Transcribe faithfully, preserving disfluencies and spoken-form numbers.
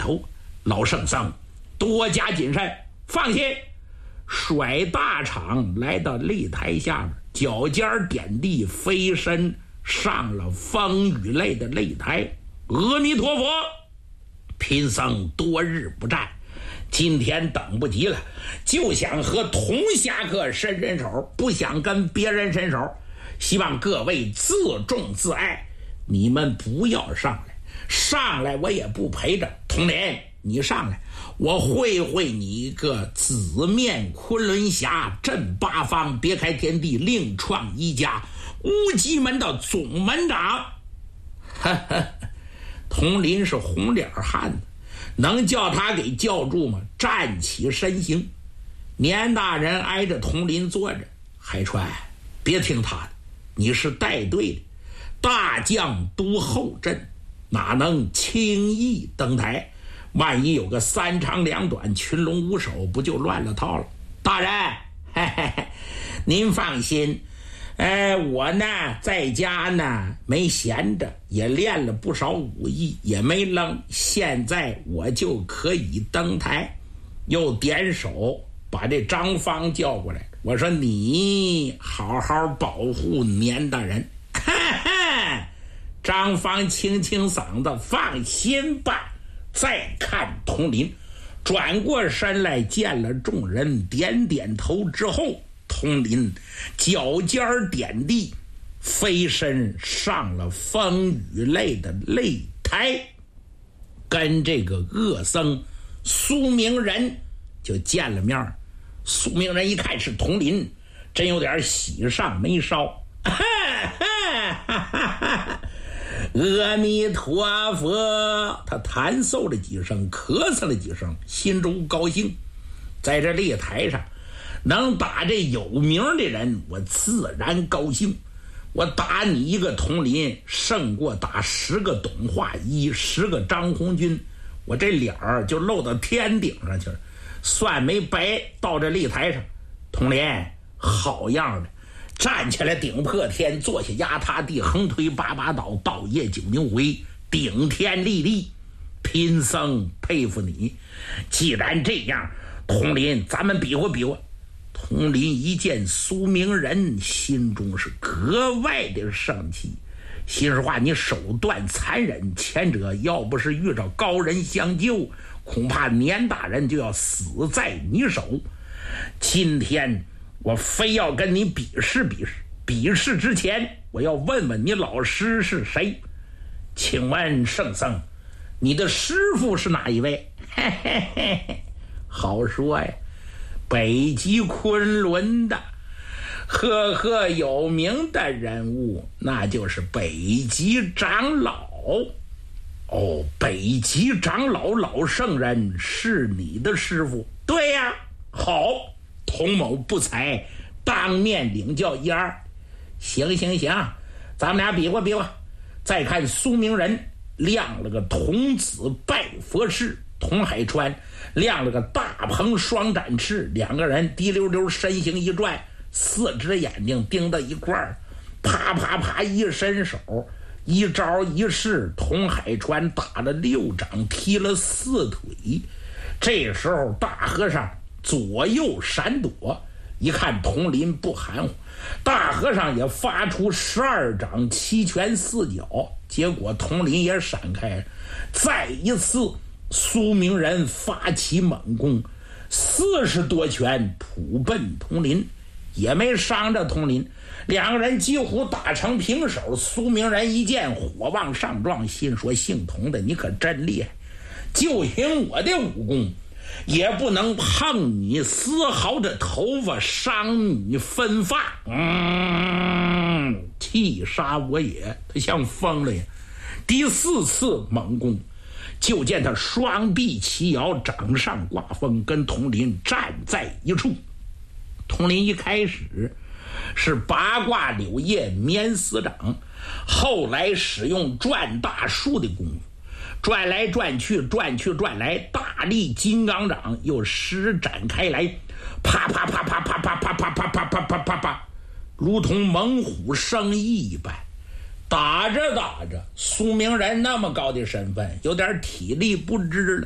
头，老圣僧多加谨慎，放心。甩大氅来到擂台下面，脚尖点地，飞身上了风雨类的擂台。阿弥陀佛，贫僧多日不战，今天等不及了，就想和同侠客伸伸手，不想跟别人伸手，希望各位自重自爱，你们不要上来，上来我也不陪着。童年，你上来，我会会你一个紫面昆仑侠，镇八方，别开天地，另创一家，乌鸡门的总门长。哈哈，童林是红脸汉子，能叫他给叫住吗？站起身形，年大人挨着童林坐着。海川，别听他的，你是带队的，大将督后阵，哪能轻易登台？万一有个三长两短，群龙无首，不就乱了套了？大人，嘿嘿嘿，您放心，呃，我呢在家呢没闲着，也练了不少武艺，也没扔，现在我就可以登台。又点手把这张芳叫过来，我说你好好保护年大人。哈哈，张芳清清嗓子，放心吧。再看童林，转过身来见了众人，点点头之后，童林脚尖点地，飞身上了风雨类的擂台，跟这个恶僧苏明仁就见了面。苏明仁一看是童林，真有点喜上眉梢。哈哈哈哈哈！阿弥陀佛，他弹奏了几声，咳嗽了几声，心中高兴。在这擂台上能打这有名的人，我自然高兴。我打你一个童林，胜过打十个董化一，十个张红军，我这脸儿就露到天顶上去了，算没白到这擂台上。童林好样的，站起来顶破天，坐下压塌地，横推八把倒，倒叶九牛回，顶天立地。贫僧佩服你。既然这样，童林咱们比划比划。童林一见苏明仁，心中是格外的生气。心实话，你手段残忍，前者要不是遇着高人相救，恐怕年大人就要死在你手。今天我非要跟你比试比试，比试之前我要问问你老师是谁。请问圣僧，你的师傅是哪一位？嘿嘿嘿嘿，好说呀，北极昆仑的赫赫有名的人物，那就是北极长老。哦，北极长老老圣人是你的师傅？对呀。好，童某不才，当面领教一二。行行行，咱们俩比划比划。再看苏明仁亮了个童子拜佛式，童海川亮了个大鹏双展翅，两个人滴溜溜身形一转，四只眼睛盯到一块儿，啪啪啪一伸手，一招一式，童海川打了六掌，踢了四腿。这时候大和尚左右闪躲，一看童林不含糊，大和尚也发出十二掌七拳四脚，结果童林也闪开。再一次苏明仁发起猛攻，四十多拳扑奔童林，也没伤着童林，两个人几乎打成平手。苏明仁一见火往上撞，心说姓童的你可真厉害，就凭我的武功也不能碰你丝毫的头发，伤你分发。嗯，气杀我也，他像疯了呀。第四次猛攻，就见他双臂齐摇，掌上挂风，跟童林站在一处。童林一开始是八卦柳叶免死掌，后来使用转大树的功夫，转来转去，转去转来，大力金刚掌又施展开来，啪啪啪啪啪啪啪啪啪啪啪啪啪啪，如同猛虎生翼一般。打着打着，苏明仁那么高的身份，有点体力不支了。